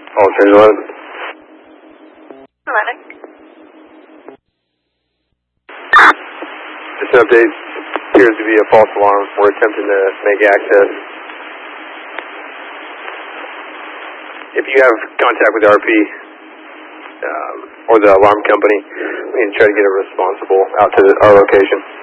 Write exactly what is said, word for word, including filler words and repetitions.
All trains eleven. eleven. Just an update. Appears to be a false alarm. We're attempting to make access. If you have contact with the R P um, or the alarm company, we can try to get a responsible out to the, our location.